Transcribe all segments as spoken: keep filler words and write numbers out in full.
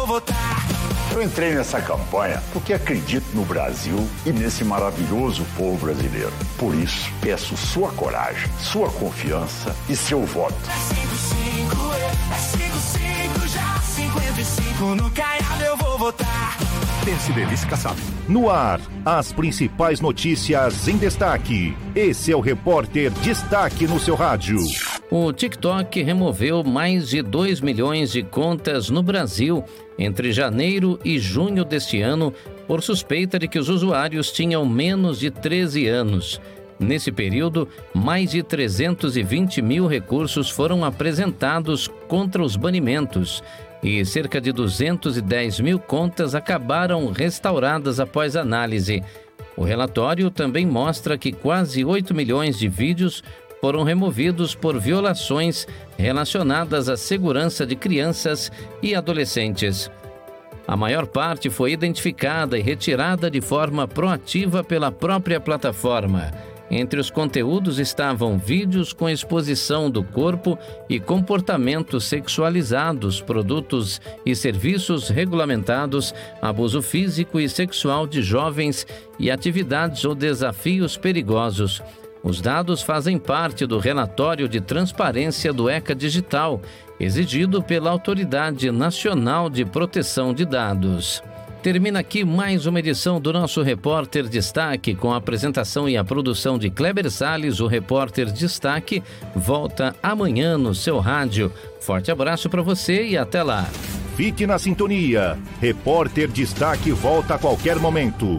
vou votar. Eu entrei nessa campanha porque acredito no Brasil e nesse maravilhoso povo brasileiro. Por isso, peço sua coragem, sua confiança e seu voto. É cinco cinco, é cinco cinco já, cinquenta e cinco no Caiado eu vou votar. Pense Delícia Kassab. No ar, as principais notícias em destaque. Esse é o Repórter Destaque no seu rádio. O TikTok removeu mais de dois milhões de contas no Brasil entre janeiro e junho deste ano por suspeita de que os usuários tinham menos de treze anos. Nesse período, mais de trezentos e vinte mil recursos foram apresentados contra os banimentos e cerca de duzentos e dez mil contas acabaram restauradas após análise. O relatório também mostra que quase oito milhões de vídeos foram removidos por violações relacionadas à segurança de crianças e adolescentes. A maior parte foi identificada e retirada de forma proativa pela própria plataforma. Entre os conteúdos estavam vídeos com exposição do corpo e comportamentos sexualizados, produtos e serviços regulamentados, abuso físico e sexual de jovens e atividades ou desafios perigosos. Os dados fazem parte do relatório de transparência do ECA Digital, exigido pela Autoridade Nacional de Proteção de Dados. Termina aqui mais uma edição do nosso Repórter Destaque, com a apresentação e a produção de Kleber Salles. O Repórter Destaque volta amanhã no seu rádio. Forte abraço para você e até lá. Fique na sintonia. Repórter Destaque volta a qualquer momento.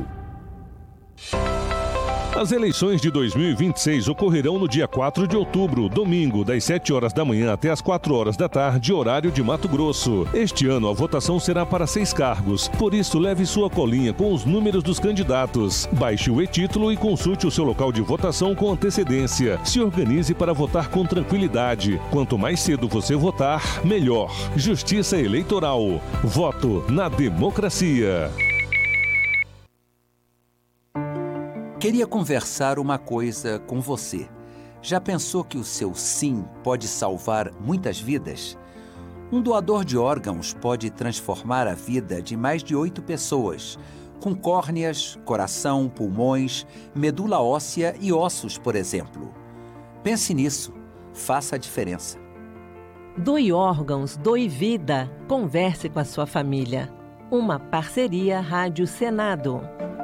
As eleições de dois mil e vinte e seis ocorrerão no dia quatro de outubro, domingo, das sete horas da manhã até as quatro horas da tarde, horário de Mato Grosso. Este ano a votação será para seis cargos, por isso leve sua colinha com os números dos candidatos. Baixe o e-título e consulte o seu local de votação com antecedência. Se organize para votar com tranquilidade. Quanto mais cedo você votar, melhor. Justiça Eleitoral. Voto na democracia. Queria conversar uma coisa com você. Já pensou que o seu sim pode salvar muitas vidas? Um doador de órgãos pode transformar a vida de mais de oito pessoas, com córneas, coração, pulmões, medula óssea e ossos, por exemplo. Pense nisso. Faça a diferença. Doe órgãos, doe vida. Converse com a sua família. Uma parceria Rádio Senado.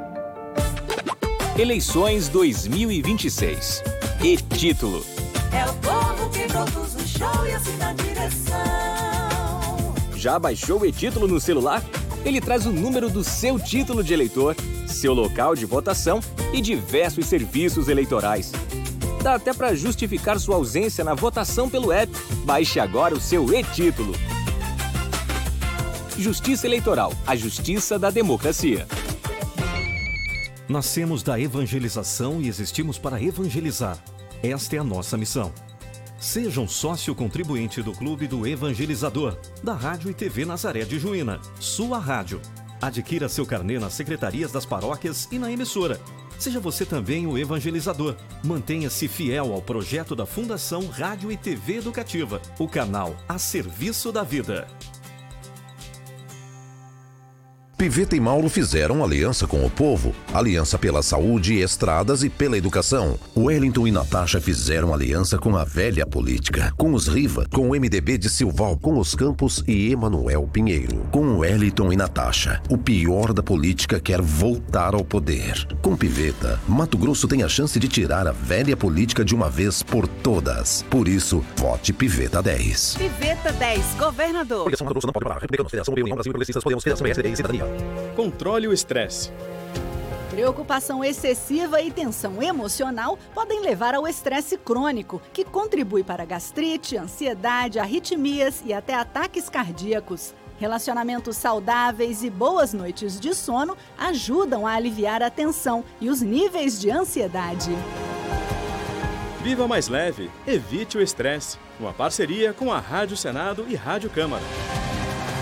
Eleições dois mil e vinte e seis. E-título. É o povo que produz o show e assina a direção. Já baixou o e-título no celular? Ele traz o número do seu título de eleitor, seu local de votação e diversos serviços eleitorais. Dá até para justificar sua ausência na votação pelo app. Baixe agora o seu e-título. Justiça Eleitoral, a justiça da democracia. Nascemos da evangelização e existimos para evangelizar. Esta é a nossa missão. Seja um sócio contribuinte do Clube do Evangelizador, da Rádio e T V Nazaré de Juína, sua rádio. Adquira seu carnê nas secretarias das paróquias e na emissora. Seja você também o evangelizador. Mantenha-se fiel ao projeto da Fundação Rádio e T V Educativa, o canal a serviço da vida. Piveta e Mauro fizeram aliança com o povo, aliança pela saúde, estradas e pela educação. Wellington e Natasha fizeram aliança com a velha política, com os Riva, com o M D B de Silval, com os Campos e Emanuel Pinheiro. Com Wellington e Natasha, o pior da política quer voltar ao poder. Com Piveta, Mato Grosso tem a chance de tirar a velha política de uma vez por todas. Por isso, vote Piveta dez. Piveta dez, governador. Coligação Mato Grosso não pode parar. Republicanos, Federação, União Brasil e Progressistas, Podemos, Criança, P S D e Cidadania. Controle o estresse. Preocupação excessiva e tensão emocional podem levar ao estresse crônico, que contribui para gastrite, ansiedade, arritmias e até ataques cardíacos. Relacionamentos saudáveis e boas noites de sono ajudam a aliviar a tensão e os níveis de ansiedade. Viva mais leve, evite o estresse. Uma parceria com a Rádio Senado e Rádio Câmara.